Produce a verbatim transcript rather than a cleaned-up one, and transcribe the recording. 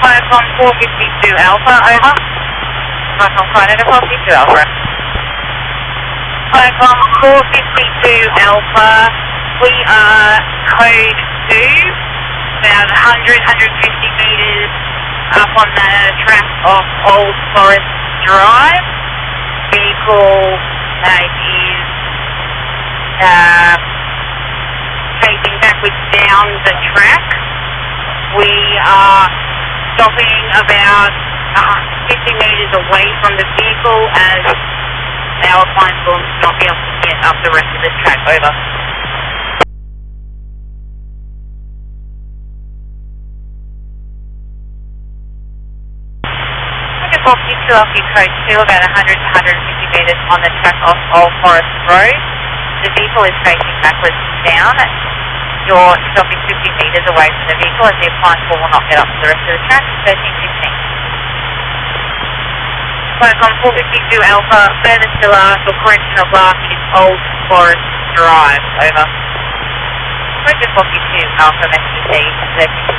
Flight on four fifty-two Alpha, over. Flight on Flight four fifty-two Alpha. Flight on four fifty-two Alpha, we are code two, about one hundred, one hundred fifty metres up on the track of Old Forest Drive. Vehicle uh, is uh, facing backwards down the track. We are stopping about uh, fifty metres away from the vehicle as our appliance will not be able to get up the rest of the track. Over. four fifty-two Alpha code two, about one hundred to one hundred fifty metres on the track off Old Forest Road. The vehicle is facing backwards down. You're stopping fifty metres away from the vehicle as the appliance will not get up to the rest of the track. thirteen fifteen. Flight on four fifty-two Alpha, further still ask or correction of last is Old Forest Drive. Over. Roger four fifty-two Alpha, message received, thirteen